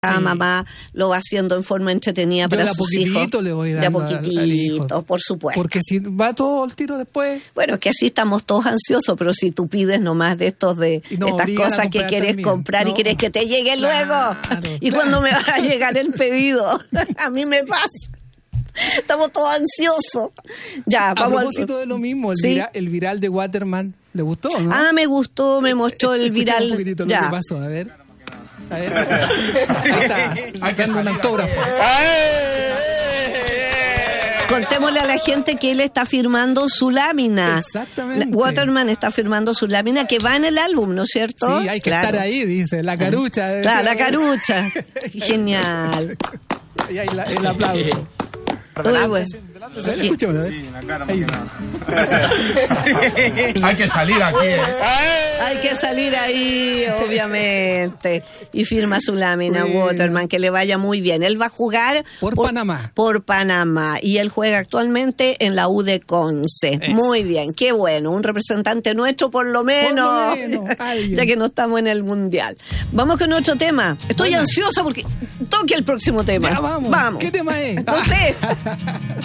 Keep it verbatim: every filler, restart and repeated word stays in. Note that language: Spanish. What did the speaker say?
Cada sí. mamá lo va haciendo en forma entretenida. Yo para sus hijos. Le voy dando de a poquitito, al, al hijo. Por supuesto. Porque si va todo el tiro después. Bueno, es que así estamos todos ansiosos, pero si tú pides nomás de estos de no, estas cosas que quieres también. comprar no. y quieres que te llegue claro, luego. ¿Y claro. cuándo me va a llegar el pedido? A mí me pasa. Estamos todos ansiosos. Ya, a vamos propósito al... de lo mismo, el, ¿sí? viral, el viral de Waterman, ¿le gustó, no? Ah, me gustó, me mostró el viral. Un poquitito ya. Lo que pasó, a ver. A ver. Ahí está, sacando un autógrafo. Contémosle a la gente que él está firmando su lámina. Exactamente. Waterman está firmando su lámina que va en el álbum, ¿no es cierto? Sí, hay que claro. estar ahí, dice, la carucha. Claro, la carucha. Genial. Y ahí la, el aplauso. Muy bueno. Escúchame, ¿eh? Hay que salir aquí, ¿eh? Hay que salir ahí, obviamente. Y firma su lámina, bueno. Waterman, que le vaya muy bien. Él va a jugar por, por Panamá. Por Panamá. Y él juega actualmente en la U de Conce. Es. Muy bien, qué bueno. Un representante nuestro, por lo menos. Por lo menos. Ya que no estamos en el Mundial. Vamos con otro tema. Estoy bueno. ansiosa porque toque el próximo tema. Ya vamos. Vamos. ¿Qué tema es? No sé.